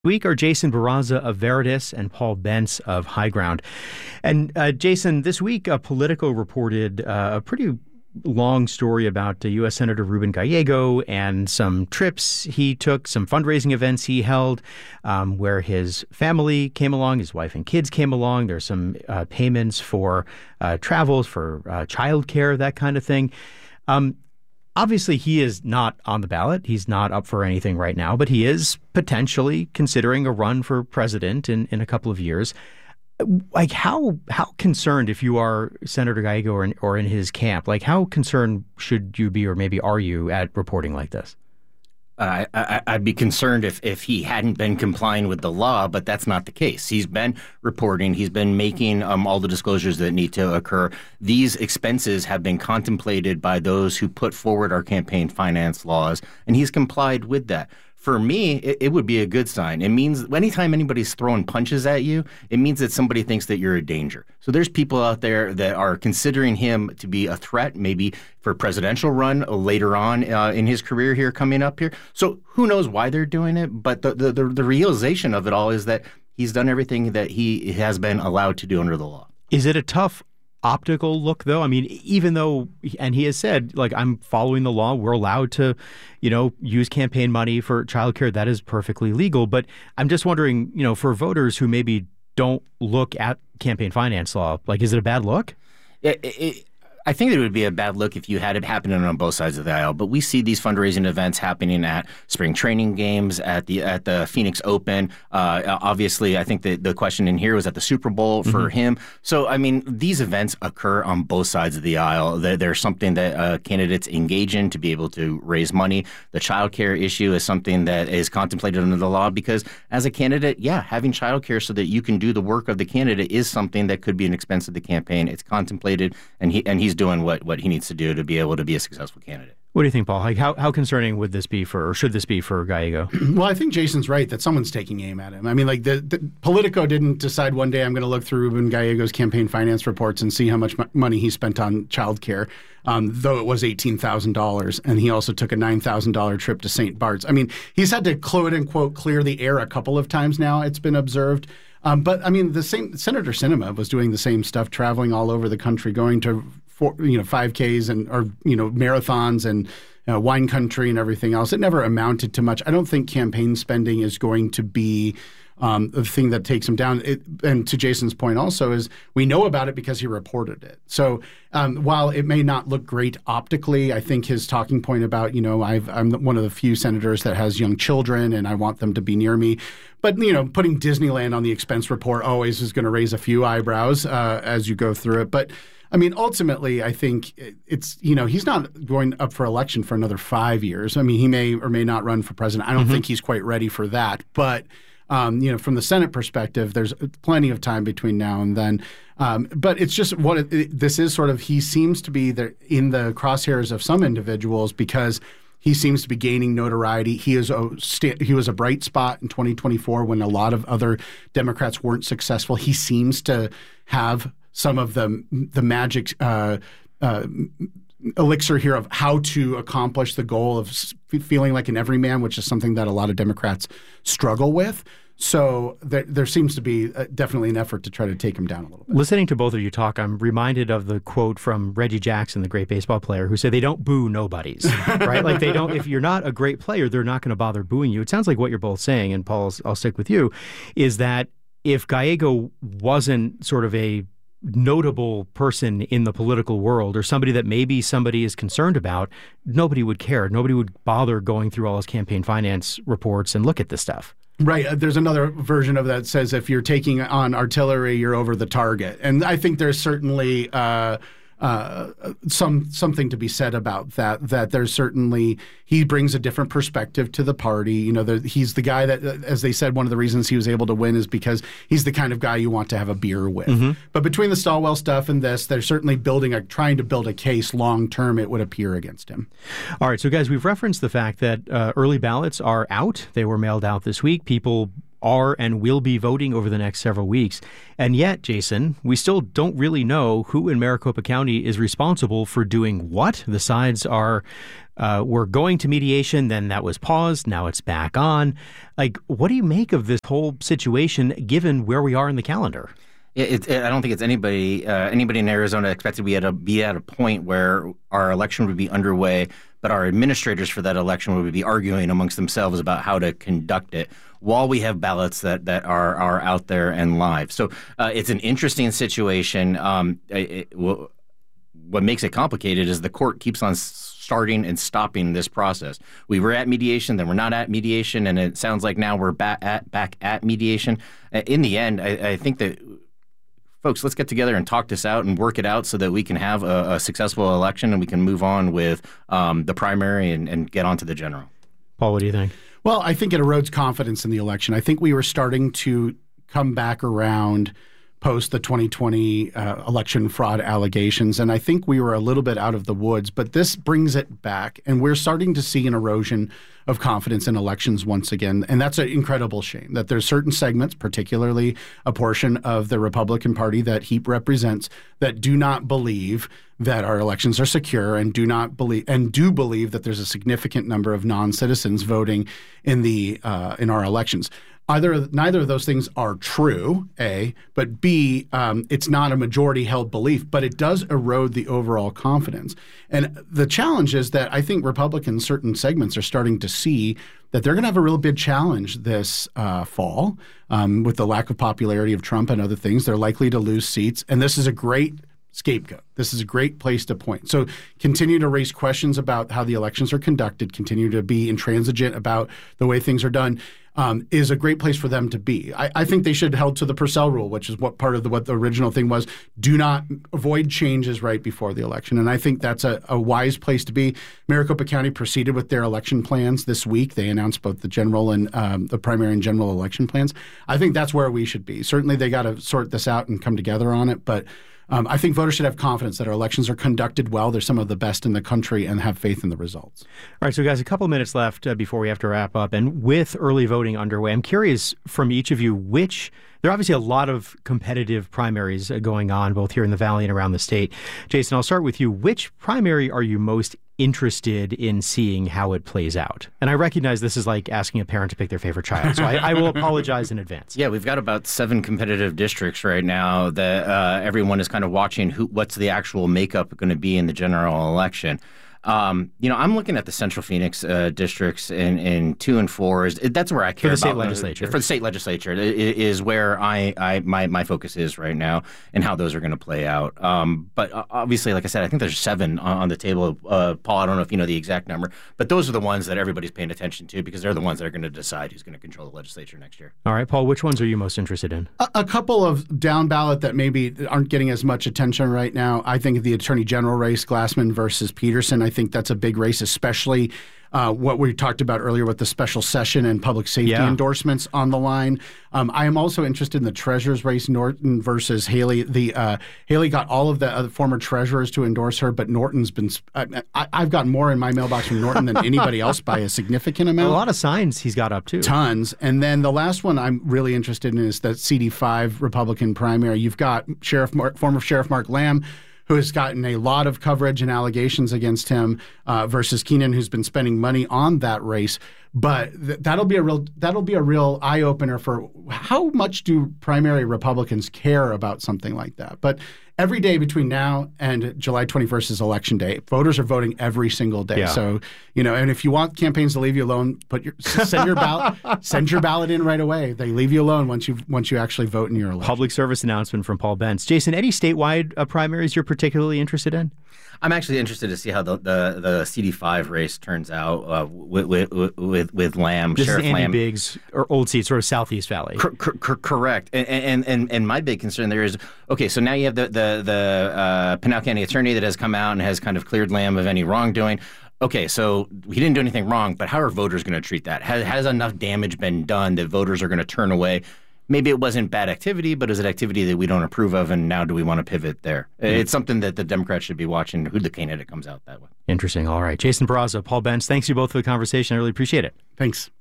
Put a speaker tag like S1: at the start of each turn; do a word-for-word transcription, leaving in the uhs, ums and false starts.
S1: Week are Jason Barraza of Veritas and Paul Bentz of High Ground. And uh, Jason, this week, uh, Politico reported uh, a pretty long story about uh, U S Senator Ruben Gallego and some trips he took, some fundraising events he held, um, where his family came along, his wife and kids came along. There's some uh, payments for uh, travels, for uh, childcare, that kind of thing. Um, Obviously, he is not on the ballot. He's not up for anything right now, but he is potentially considering a run for president in, in a couple of years. Like, how how concerned, if you are Senator Gallego or in, or in his camp, like how concerned should you be, or maybe are you, at reporting like this?
S2: Uh, I, I'd be concerned if, if he hadn't been complying with the law, but that's not the case. He's been reporting. He's been making um, all the disclosures that need to occur. These expenses have been contemplated by those who put forward our campaign finance laws, and he's complied with that. For me, it, it would be a good sign. It means anytime anybody's throwing punches at you, it means that somebody thinks that you're a danger. So there's people out there that are considering him to be a threat, maybe for a presidential run later on uh, in his career here coming up here. So who knows why they're doing it? But the, the, the, the realization of it all is that he's done everything that he has been allowed to do under the law.
S1: Is it a tough optical look, though? I mean, even though, and he has said, like, I'm following the law, we're allowed to, you know, use campaign money for childcare. That is perfectly legal. But I'm just wondering, you know, for voters who maybe don't look at campaign finance law, like, is it a bad look?
S2: It, it, I think it would be a bad look if you had it happening on both sides of the aisle. But we see these fundraising events happening at spring training games, at the at the Phoenix Open. Uh, obviously, I think the, the question in here was at the Super Bowl for mm-hmm. him. So, I mean, these events occur on both sides of the aisle. They're, they're something that uh, candidates engage in to be able to raise money. The child care issue is something that is contemplated under the law because as a candidate, yeah, having child care so that you can do the work of the candidate is something that could be an expense of the campaign. It's contemplated, and he and he's doing what, what he needs to do to be able to be a successful candidate.
S1: What do you think, Paul? Like, how, how concerning would this be for, or should this be for Gallego?
S3: Well, I think Jason's right that someone's taking aim at him. I mean, like, the, the Politico didn't decide one day I'm going to look through Ruben Gallego's campaign finance reports and see how much m- money he spent on childcare, um, though it was eighteen thousand dollars, and he also took a nine thousand dollars trip to Saint Bart's. I mean, he's had to, quote unquote, clear the air a couple of times now, it's been observed. Um, but, I mean, the same Senator Sinema was doing the same stuff, traveling all over the country, going to four, you know, five Ks and or you know marathons and uh, wine country and everything else. It never amounted to much. I don't think campaign spending is going to be um, the thing that takes him down. It, and to Jason's point also is we know about it because he reported it. So um, while it may not look great optically, I think his talking point about, you know, I've, I'm one of the few senators that has young children and I want them to be near me. But, you know, putting Disneyland on the expense report always is going to raise a few eyebrows uh, as you go through it. But I mean, ultimately, I think it's, you know, he's not going up for election for another five years. I mean, he may or may not run for president. I don't mm-hmm. think he's quite ready for that. But, um, you know, from the Senate perspective, there's plenty of time between now and then. Um, but it's just what it, it, this is sort of, he seems to be the, in the crosshairs of some individuals because he seems to be gaining notoriety. He is a he was a bright spot in twenty twenty-four when a lot of other Democrats weren't successful. He seems to have some of the the magic uh, uh, elixir here of how to accomplish the goal of feeling like an everyman, which is something that a lot of Democrats struggle with. So there, there seems to be uh, definitely an effort to try to take him down a little bit.
S1: Listening to both of you talk, I'm reminded of the quote from Reggie Jackson, the great baseball player, who said they don't boo nobodies, right? Like they don't, if you're not a great player, they're not going to bother booing you. It sounds like what you're both saying, and Paul, I'll stick with you, is that if Gallego wasn't sort of a notable person in the political world or somebody that maybe somebody is concerned about, nobody would care. Nobody would bother going through all his campaign finance reports and look at this stuff.
S3: Right. Uh, there's another version of that says if you're taking on artillery, you're over the target. And I think there's certainly uh, uh, some something to be said about that, that there's certainly he brings a different perspective to the party. You know, the, he's the guy that, as they said, one of the reasons he was able to win is because he's the kind of guy you want to have a beer with. Mm-hmm. But between the Stilwell stuff and this, they're certainly building a trying to build a case long term, it would appear, against him.
S1: All right. So, guys, we've referenced the fact that uh, early ballots are out. They were mailed out this week. People are and will be voting over the next several weeks. And yet, Jason, we still don't really know who in Maricopa County is responsible for doing what. The sides are uh, were going to mediation, then that was paused, now it's back on. Like, what do you make of this whole situation given where we are in the calendar?
S2: It, it, I don't think it's anybody uh, anybody in Arizona expected we had to be at a point where our election would be underway, but our administrators for that election would be arguing amongst themselves about how to conduct it while we have ballots that, that are, are out there and live. So uh, it's an interesting situation. Um, it, it, what makes it complicated is the court keeps on starting and stopping this process. We were at mediation, then we're not at mediation, and it sounds like now we're back at, back at mediation. In the end, I, I think that folks, let's get together and talk this out and work it out so that we can have a, a successful election and we can move on with um, the primary and, and get on to the general.
S1: Paul, what do you think?
S3: Well, I think it erodes confidence in the election. I think we were starting to come back around post the twenty twenty uh, election fraud allegations, and I think we were a little bit out of the woods, but this brings it back, and we're starting to see an erosion of confidence in elections once again, and that's an incredible shame that there's certain segments, particularly a portion of the Republican Party that HEAP represents, that do not believe that our elections are secure and do not believe and do believe that there's a significant number of non-citizens voting in the uh, in our elections. Either neither of those things are true, A, but B, um, it's not a majority-held belief, but it does erode the overall confidence. And the challenge is that I think Republicans, certain segments, are starting to see that they're going to have a real big challenge this uh, fall um, with the lack of popularity of Trump and other things. They're likely to lose seats, and this is a great scapegoat. This is a great place to point. So continue to raise questions about how the elections are conducted, continue to be intransigent about the way things are done, um, is a great place for them to be. I, I think they should held to the Purcell rule, which is what part of the, what the original thing was. Do not avoid changes right before the election. And I think that's a, a wise place to be. Maricopa County proceeded with their election plans this week. They announced both the general and um, the primary and general election plans. I think that's where we should be. Certainly they got to sort this out and come together on it, but Um, I think voters should have confidence that our elections are conducted well. They're some of the best in the country and have faith in the results.
S1: All right, so guys, a couple minutes left uh, before we have to wrap up. And with early voting underway, I'm curious from each of you, which there are obviously a lot of competitive primaries uh, going on both here in the Valley and around the state. Jason, I'll start with you. Which primary are you most interested in seeing how it plays out? And I recognize this is like asking a parent to pick their favorite child, so I, I will apologize in advance.
S2: Yeah, we've got about seven competitive districts right now that uh, everyone is kind of watching who, what's the actual makeup going to be in the general election. Um, you know, I'm looking at the Central Phoenix uh, districts in, in two and four. Is that's where I care
S1: for the
S2: about
S1: state legislature.
S2: For the state legislature is where I, I my my focus is right now, and how those are going to play out. Um, but obviously, like I said, I think there's seven on, on the table. Uh, Paul, I don't know if you know the exact number, but those are the ones that everybody's paying attention to because they're the ones that are going to decide who's going to control the legislature next year.
S1: All right, Paul, which ones are you most interested in?
S3: A, a couple of down ballot that maybe aren't getting as much attention right now. I think the Attorney General race, Glassman versus Peterson. I think that's a big race, especially uh, what we talked about earlier with the special session and public safety
S1: yeah.
S3: endorsements on the line. Um, I am also interested in the treasurer's race, Norton versus Haley. The uh, Haley got all of the other former treasurers to endorse her, but Norton's been. I, I, I've got more in my mailbox from Norton than anybody else by a significant amount.
S1: A lot of signs he's got up too.
S3: Tons. And then the last one I'm really interested in is the C D five Republican primary. You've got Sheriff Mark, former Sheriff Mark Lamb, who has gotten a lot of coverage and allegations against him, uh, versus Keenan, who's been spending money on that race. But th- that'll be a real that'll be a real eye opener for how much do primary Republicans care about something like that. But every day between now and July twenty-first is election day. Voters are voting every single day.
S1: Yeah.
S3: So, you know, and if you want campaigns to leave you alone, put your send your ballot send your ballot in right away. They leave you alone once you once you actually vote in your election.
S1: Public service announcement from Paul Bentz. Jason, any statewide uh, primaries you're particularly interested in?
S2: I'm actually interested to see how the the, the C D five race turns out uh, with, with with with Lamb,
S1: this
S2: Sheriff
S1: is Andy
S2: Lamb.
S1: Biggs, or old seat, sort of Southeast Valley.
S2: Cor- cor- correct, and, and and and my big concern there is okay. So now you have the the the uh, Pinal County attorney that has come out and has kind of cleared Lamb of any wrongdoing. Okay, so he didn't do anything wrong, but how are voters going to treat that? Has, has enough damage been done that voters are going to turn away? Maybe it wasn't bad activity, but is it activity that we don't approve of, and now do we want to pivot there? Mm-hmm. It's something that the Democrats should be watching, who the candidate comes out that way.
S1: Interesting. All right. Jason Barraza, Paul Bentz, thanks you both for the conversation. I really appreciate it.
S3: Thanks.